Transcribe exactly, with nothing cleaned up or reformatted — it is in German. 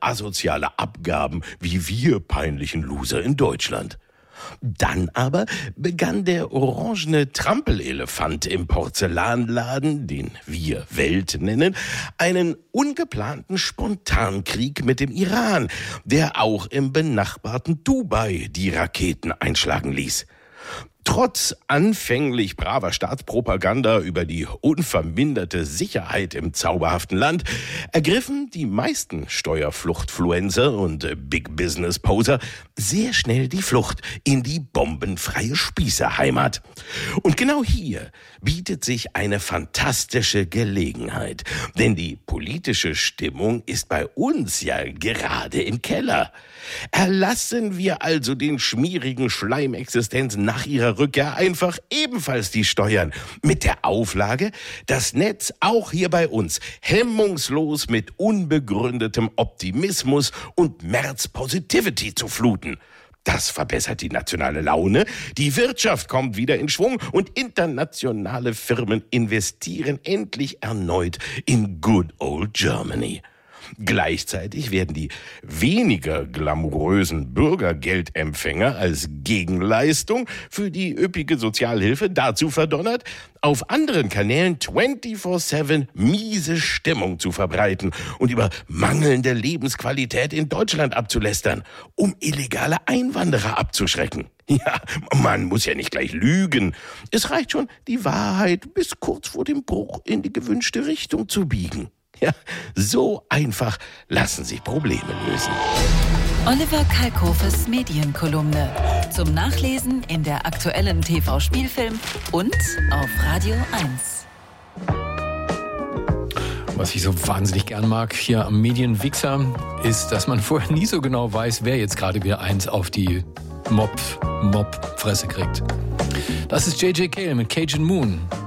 asoziale Abgaben wie wir peinlichen Loser in Deutschland. Dann aber begann der orangene Trampelelefant im Porzellanladen, den wir Welt nennen, einen ungeplanten Spontankrieg mit dem Iran, der auch im benachbarten Dubai die Raketen einschlagen ließ. Trotz anfänglich braver Staatspropaganda über die unverminderte Sicherheit im zauberhaften Land ergriffen die meisten Steuerfluchtfluencer und Big-Business-Poser sehr schnell die Flucht in die bombenfreie Spießerheimat. Und genau hier bietet sich eine fantastische Gelegenheit, denn die politische Stimmung ist bei uns ja gerade im Keller. Erlassen wir also den schmierigen Schleimexistenzen nach ihrer Rückkehr einfach ebenfalls die Steuern. Mit der Auflage, das Netz auch hier bei uns hemmungslos mit unbegründetem Optimismus und März-Positivity zu fluten. Das verbessert die nationale Laune, die Wirtschaft kommt wieder in Schwung und internationale Firmen investieren endlich erneut in good old Germany. Gleichzeitig werden die weniger glamourösen Bürgergeldempfänger als Gegenleistung für die üppige Sozialhilfe dazu verdonnert, auf anderen Kanälen vierundzwanzig sieben miese Stimmung zu verbreiten und über mangelnde Lebensqualität in Deutschland abzulästern, um illegale Einwanderer abzuschrecken. Ja, man muss ja nicht gleich lügen. Es reicht schon, die Wahrheit bis kurz vor dem Bruch in die gewünschte Richtung zu biegen. Ja, so einfach lassen sich Probleme lösen. Oliver Kalkofes Medienkolumne. Zum Nachlesen in der aktuellen T V-Spielfilm und auf Radio eins. Was ich so wahnsinnig gern mag hier am Medienwichser, ist, dass man vorher nie so genau weiß, wer jetzt gerade wieder eins auf die Mob-Mob-Fresse kriegt. Das ist J J Cale mit Cajun Moon.